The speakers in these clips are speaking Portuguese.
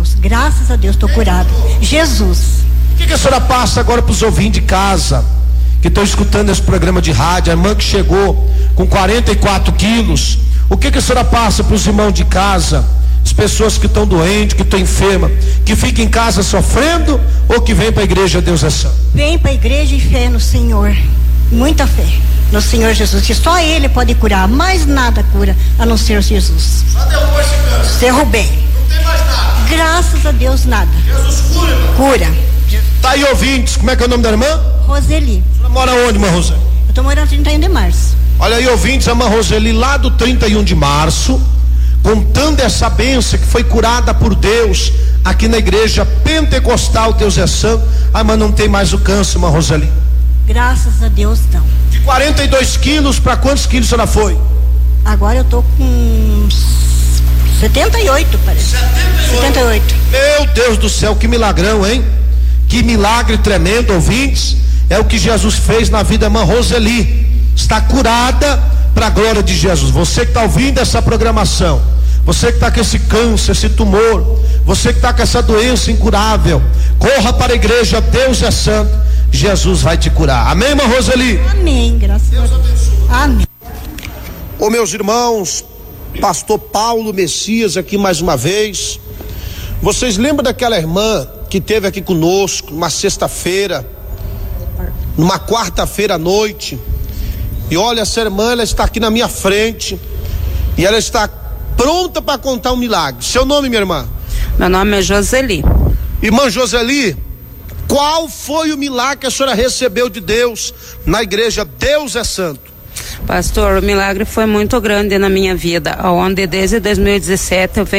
Deus. Graças a Deus, estou curada. Jesus. O que a senhora passa agora para os ouvintes de casa que estão escutando esse programa de rádio? A irmã que chegou com 44 quilos. O que a senhora passa para os irmãos de casa? As pessoas que estão doentes, que estão enfermas, que ficam em casa sofrendo, ou que vêm para a igreja Deus é Santo? Vem para a igreja e fé no Senhor. Muita fé no Senhor Jesus, que só Ele pode curar, mais nada cura a não ser Jesus. Só derrubou esse câncer. Derrubei. Não tem mais nada. Graças a Deus, nada. Jesus cura, irmã. Cura. Tá aí, ouvintes, como é que é o nome da irmã? Roseli. A senhora mora onde, irmã Roseli? Eu tô morando em 31 de março. Olha aí, ouvintes, a irmã Roseli lá do 31 de março, contando essa bênção que foi curada por Deus aqui na igreja pentecostal Deus é Santo. A irmã não tem mais o câncer, irmã Roseli. Graças a Deus, não. De 42 quilos, para quantos quilos a senhora foi? Agora eu tô com 78, parece. 78. Meu Deus do céu, que milagrão, hein? Que milagre tremendo, ouvintes. É o que Jesus fez na vida da irmã Roseli. Está curada para a glória de Jesus. Você que está ouvindo essa programação, você que está com esse câncer, esse tumor, você que está com essa doença incurável, corra para a igreja Deus é Santo. Jesus vai te curar. Amém, irmã Roseli? Amém, graças a Deus. Amém. Ô meus irmãos, pastor Paulo Messias aqui mais uma vez. Vocês lembram daquela irmã que esteve aqui conosco numa sexta-feira, numa quarta-feira à noite? E olha, essa irmã, ela está aqui na minha frente e ela está pronta para contar um milagre. Seu nome, minha irmã? Meu nome é Joseli. Irmã Joseli, qual foi o milagre que a senhora recebeu de Deus na igreja Deus é Santo? Pastor, o milagre foi muito grande na minha vida, onde desde 2017 eu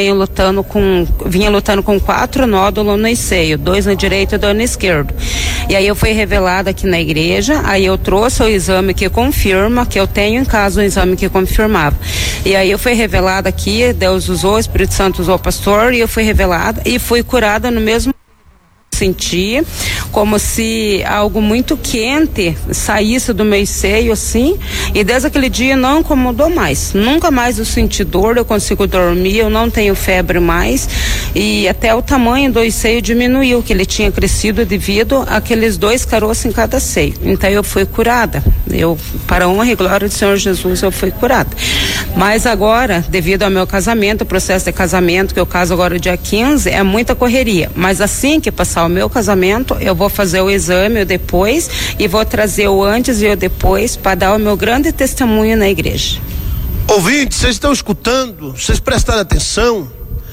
vinha lutando com 4 nódulos no seio, 2 no direito e 2 no esquerdo. E aí eu fui revelada aqui na igreja, aí eu trouxe o exame que confirma, que eu tenho em casa um exame que confirmava. E aí eu fui revelada aqui, Deus usou, o Espírito Santo usou o pastor, e eu fui revelada e fui curada no mesmo. Senti como se algo muito quente saísse do meu seio assim, e desde aquele dia não incomodou mais, nunca mais eu senti dor, eu consigo dormir, eu não tenho febre mais, e até o tamanho do seio diminuiu, que ele tinha crescido devido àqueles 2 caroços em cada seio. Então eu fui curada, para a honra e glória do Senhor Jesus, eu fui curada. Mas agora, devido ao meu casamento, o processo de casamento, que eu caso agora dia 15, é muita correria, mas assim que passar o meu casamento, eu vou fazer o exame depois e vou trazer o antes e o depois para dar o meu grande testemunho na igreja. Ouvintes, vocês estão escutando? Vocês prestaram atenção?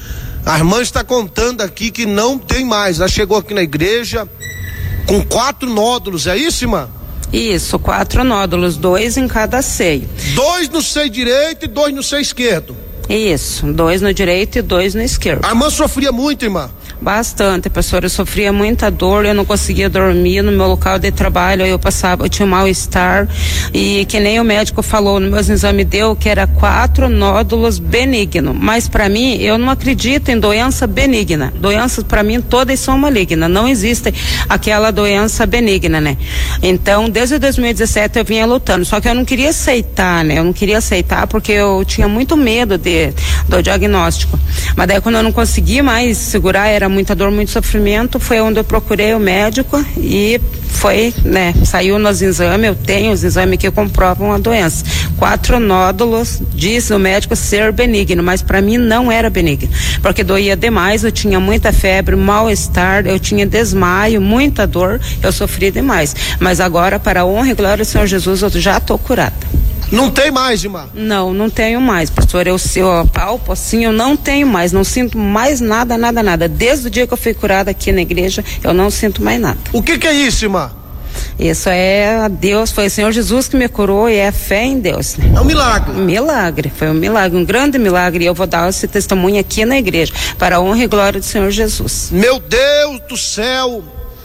A irmã está contando aqui que não tem mais. Ela chegou aqui na igreja com 4 nódulos, é isso, irmã? Isso, 4 nódulos, 2 em cada seio. 2 no seio direito e 2 no seio esquerdo. Isso, 2 no direito e 2 no esquerdo. A irmã sofria muito, irmã? Bastante, pastor, eu sofria muita dor, eu não conseguia dormir no meu local de trabalho, eu tinha um mal-estar, e que nem o médico falou, nos meus exames deu que era 4 nódulos benignos, mas para mim, eu não acredito em doença benigna, doenças para mim todas são malignas, não existe aquela doença benigna, né? Então, desde 2017 eu vinha lutando, só que eu não queria aceitar, né? Eu não queria aceitar porque eu tinha muito medo do diagnóstico, mas daí quando eu não consegui mais segurar, era muita dor, muito sofrimento, foi onde eu procurei o médico e foi, né, saiu nos exames, eu tenho os exames que comprovam a doença. 4 nódulos, diz o médico ser benigno, mas para mim não era benigno, porque doía demais, eu tinha muita febre, mal-estar, eu tinha desmaio, muita dor, eu sofri demais, mas agora, para a honra e glória do Senhor Jesus, eu já estou curada. Não tem mais, irmã? Não tenho mais, pastor, eu palpo assim, eu não tenho mais, não sinto mais nada, desde o dia que eu fui curada aqui na igreja, eu não sinto mais nada. O que é isso, irmã? Isso é Deus, foi o Senhor Jesus que me curou e é fé em Deus. É um milagre. Milagre, foi um milagre, um grande milagre, e eu vou dar esse testemunho aqui na igreja, para a honra e glória do Senhor Jesus. Meu Deus do céu,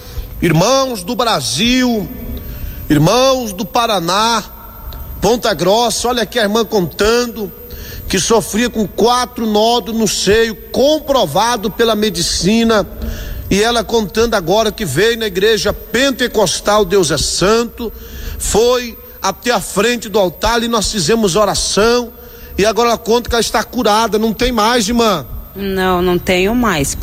irmãos do Brasil, irmãos do Paraná, Ponta Grossa, olha aqui a irmã contando que sofria com 4 nódulos no seio, comprovado pela medicina, e ela contando agora que veio na igreja pentecostal Deus é Santo, foi até a frente do altar e nós fizemos oração, e agora ela conta que ela está curada, não tem mais, irmã? Não tenho mais.